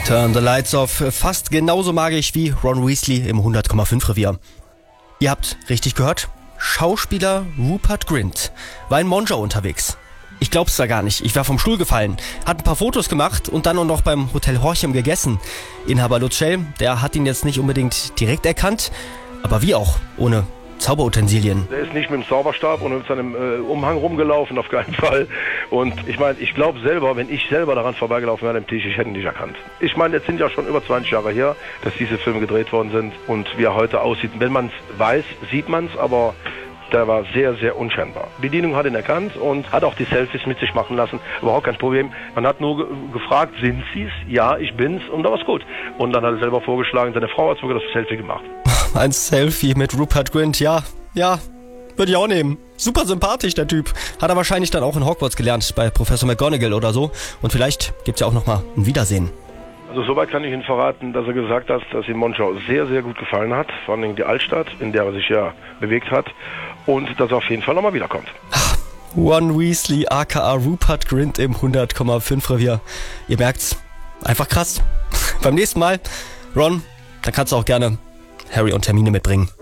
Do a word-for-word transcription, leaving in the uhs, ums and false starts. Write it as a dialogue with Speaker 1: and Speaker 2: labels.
Speaker 1: Turn the Lights Off, fast genauso magisch wie Ron Weasley im hundert Komma fünf Revier. Ihr habt richtig gehört, Schauspieler Rupert Grint war in Monschau unterwegs. Ich glaub's da gar nicht, ich war vom Stuhl gefallen, hat ein paar Fotos gemacht und dann auch noch beim Hotel Horchem gegessen. Inhaber Lutz Schell, der hat ihn jetzt nicht unbedingt direkt erkannt, aber wie auch, ohne Zauberutensilien.
Speaker 2: Der ist nicht mit dem Zauberstab und mit seinem äh, Umhang rumgelaufen, auf keinen Fall. Und ich meine, ich glaube selber, wenn ich selber daran vorbeigelaufen wäre am Tisch, ich hätte ihn nicht erkannt. Ich meine, jetzt sind ja schon über zwanzig Jahre her, dass diese Filme gedreht worden sind und wie er heute aussieht. Wenn man es weiß, sieht man es, aber der war sehr, sehr unscheinbar. Die Bedienung hat ihn erkannt und hat auch die Selfies mit sich machen lassen. Überhaupt kein Problem. Man hat nur ge- gefragt, sind Sie's? Ja, ich bin's. Und da war's gut. Und dann hat er selber vorgeschlagen, seine Frau hat sogar das Selfie gemacht.
Speaker 1: Ein Selfie mit Rupert Grint, ja, ja, würde ich auch nehmen. Super sympathisch, der Typ. Hat er wahrscheinlich dann auch in Hogwarts gelernt, bei Professor McGonagall oder so. Und vielleicht gibt's ja auch nochmal ein Wiedersehen.
Speaker 2: Also soweit kann ich Ihnen verraten, dass er gesagt hat, dass ihm Monschau sehr, sehr gut gefallen hat. Vor allem die Altstadt, in der er sich ja bewegt hat. Und dass er auf jeden Fall nochmal wiederkommt.
Speaker 1: Ron Weasley, aka Rupert Grint im hundert Komma fünf Revier. Ihr merkt's, einfach krass. Beim nächsten Mal, Ron, dann kannst du auch gerne Harry und Hermine mitbringen.